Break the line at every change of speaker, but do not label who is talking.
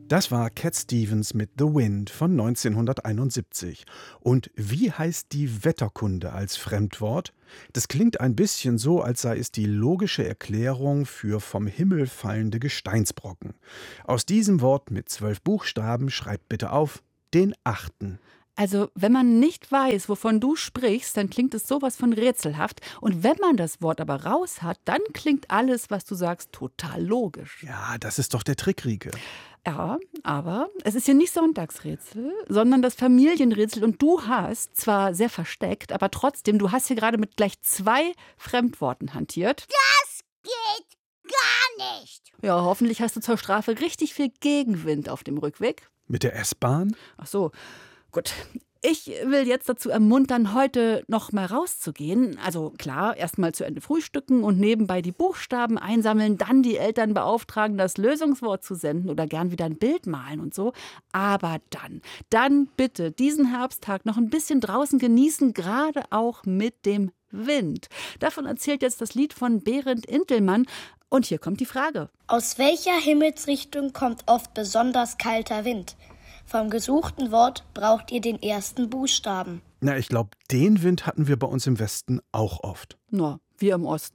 Das war Cat Stevens mit The Wind von 1971. Und wie heißt die Wetterkunde als Fremdwort? Das klingt ein bisschen so, als sei es die logische Erklärung für vom Himmel fallende Gesteinsbrocken. Aus diesem Wort mit 12 Buchstaben schreibt bitte auf den 8.
Also, wenn man nicht weiß, wovon du sprichst, dann klingt es sowas von rätselhaft. Und wenn man das Wort aber raus hat, dann klingt alles, was du sagst, total logisch.
Ja, das ist doch der Trick, Rieke.
Ja, aber es ist hier nicht Sonntagsrätsel, sondern das Familienrätsel. Und du hast, zwar sehr versteckt, aber trotzdem, du hast hier gerade mit gleich 2 Fremdworten hantiert.
Das geht gar nicht.
Ja, hoffentlich hast du zur Strafe richtig viel Gegenwind auf dem Rückweg.
Mit der S-Bahn?
Ach so, gut. Ich will jetzt dazu ermuntern, heute noch mal rauszugehen. Also klar, erst mal zu Ende frühstücken und nebenbei die Buchstaben einsammeln, dann die Eltern beauftragen, das Lösungswort zu senden oder gern wieder ein Bild malen und so. Aber dann bitte diesen Herbsttag noch ein bisschen draußen genießen, gerade auch mit dem Wind. Davon erzählt jetzt das Lied von Berend Intelmann. Und hier kommt die Frage.
Aus welcher Himmelsrichtung kommt oft besonders kalter Wind? Vom gesuchten Wort braucht ihr den ersten Buchstaben.
Na, ich glaube, den Wind hatten wir bei uns im Westen auch oft.
Na, wir im Osten.